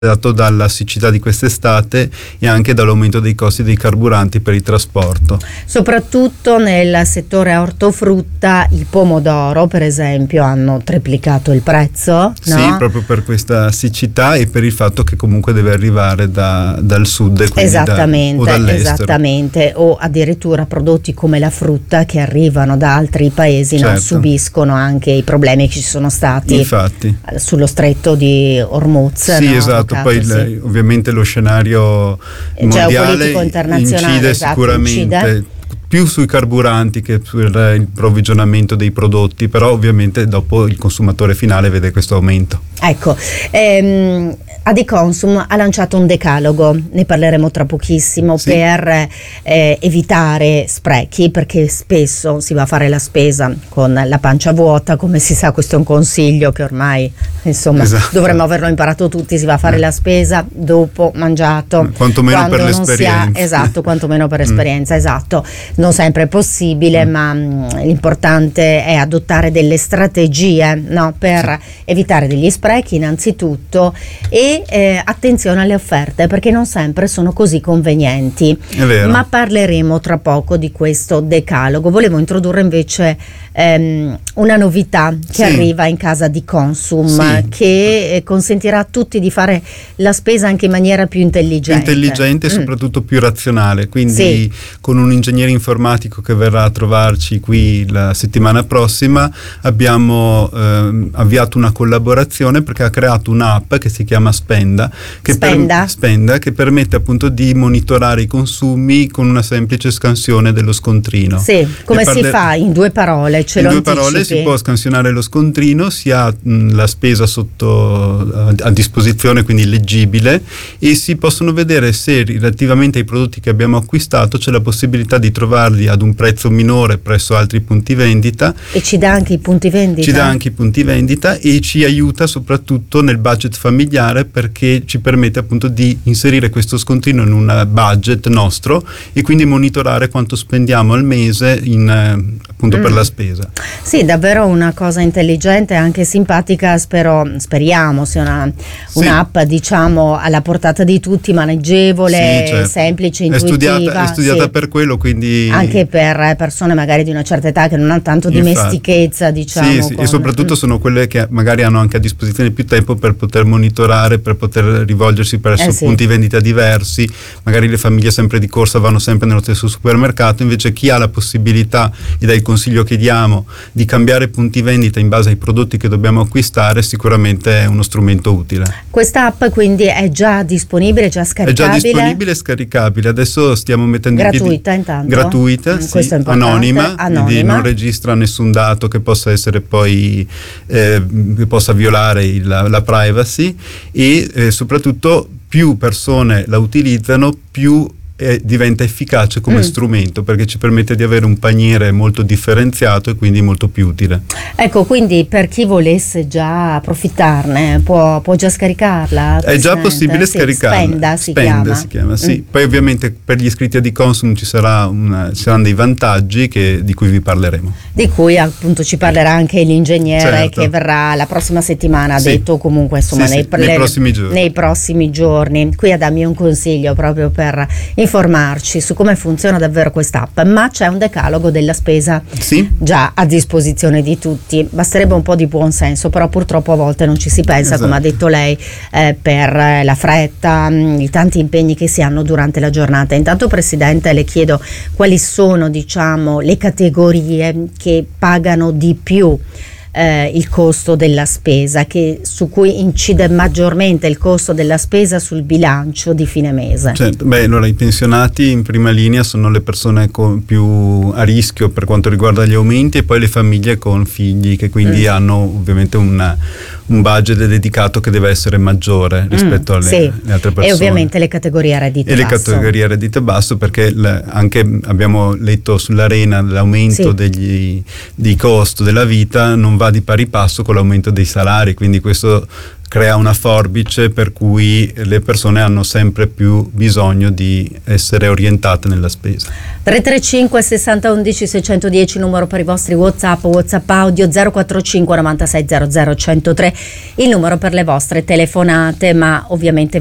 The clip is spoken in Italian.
dato dalla siccità di quest'estate e anche dall'aumento dei costi dei carburanti per il trasporto. Soprattutto nel settore ortofrutta, il pomodoro per esempio hanno triplicato il prezzo, no? Sì, proprio per questa siccità e per il fatto che comunque deve arrivare dal sud, quindi esattamente, o dall'estero. Esattamente, o addirittura prodotti come la frutta che arrivano da altri paesi, certo, non subiscono anche i problemi che ci sono stati infatti sullo stretto di Hormuz. Sì, no? esatto. Poi ovviamente lo scenario mondiale incide, esatto, sicuramente più sui carburanti che sul approvvigionamento dei prodotti, però ovviamente dopo il consumatore finale vede questo aumento. Ecco, Adiconsum ha lanciato un decalogo, ne parleremo tra pochissimo, sì, per evitare sprechi, perché spesso si va a fare la spesa con la pancia vuota, come si sa. Questo è un consiglio che ormai insomma, esatto, dovremmo averlo imparato tutti. Si va a fare la spesa dopo mangiato, quantomeno per l'esperienza. Esatto, quantomeno per esperienza, esatto. Non sempre è possibile, ma l'importante è adottare delle strategie, no, per evitare degli sprechi innanzitutto, e attenzione alle offerte, perché non sempre sono così convenienti. È vero. Ma parleremo tra poco di questo decalogo. Volevo introdurre invece una novità che arriva in casa di Consum, che consentirà a tutti di fare la spesa anche in maniera più intelligente e soprattutto più razionale, quindi con un ingegnere informatico che verrà a trovarci qui la settimana prossima abbiamo avviato una collaborazione, perché ha creato un'app che si chiama Spenda, che permette appunto di monitorare i consumi con una semplice scansione dello scontrino. Sì, come si fa in due parole? In due parole si può scansionare lo scontrino, si ha la spesa sotto a disposizione, quindi leggibile, e si possono vedere se relativamente ai prodotti che abbiamo acquistato c'è la possibilità di trovarli ad un prezzo minore presso altri punti vendita. E ci dà anche i punti vendita? Ci dà anche i punti vendita e ci aiuta soprattutto nel budget familiare, perché ci permette appunto di inserire questo scontrino in un budget nostro e quindi monitorare quanto spendiamo al mese appunto per la spesa. Sì, davvero una cosa intelligente e anche simpatica. Speriamo sia un'app diciamo alla portata di tutti, maneggevole, certo, semplice, intuitiva. È studiata per quello, quindi anche per persone magari di una certa età che non hanno tanto dimestichezza, diciamo. Sì, e soprattutto sono quelle che magari hanno anche a disposizione più tempo per poter monitorare, per poter rivolgersi presso punti vendita diversi. Magari le famiglie sempre di corsa vanno sempre nello stesso supermercato, invece chi ha la possibilità, ed è il consiglio che diamo, di cambiare punti vendita in base ai prodotti che dobbiamo acquistare, sicuramente è uno strumento utile. Questa app quindi è già disponibile, già scaricabile? È già disponibile e scaricabile. Adesso stiamo mettendo gratuita intanto? Gratuita, sì, anonima, quindi non registra nessun dato che possa essere poi che possa violare la privacy, e soprattutto più persone la utilizzano, più diventa efficace come strumento, perché ci permette di avere un paniere molto differenziato e quindi molto più utile. Ecco, quindi per chi volesse già approfittarne può già scaricarla? È già possibile scaricarla. Spenda si chiama. Sì. Poi ovviamente per gli iscritti a Adiconsum ci saranno dei vantaggi di cui vi parleremo. Di cui appunto ci parlerà anche l'ingegnere, che verrà la prossima settimana, ha detto, comunque insomma nei prossimi giorni qui a darmi un consiglio proprio per informarci su come funziona davvero quest'app. Ma c'è un decalogo della spesa già a disposizione di tutti, basterebbe un po' di buon senso, però purtroppo a volte non ci si pensa, come ha detto lei, per la fretta, i tanti impegni che si hanno durante la giornata. Intanto, Presidente, le chiedo quali sono, diciamo, le categorie che pagano di più il costo della spesa, su cui incide maggiormente il costo della spesa sul bilancio di fine mese. Certo. Allora i pensionati in prima linea sono le persone più a rischio per quanto riguarda gli aumenti, e poi le famiglie con figli che quindi hanno ovviamente un budget dedicato che deve essere maggiore rispetto alle altre persone. E ovviamente le categorie reddito basso. Le categorie reddito basso, perché anche abbiamo letto sull'Arena l'aumento dei costi della vita non va di pari passo con l'aumento dei salari, quindi questo crea una forbice per cui le persone hanno sempre più bisogno di essere orientate nella spesa. 335 60 11 610 numero per i vostri WhatsApp audio, 045 96 00 103 il numero per le vostre telefonate, ma ovviamente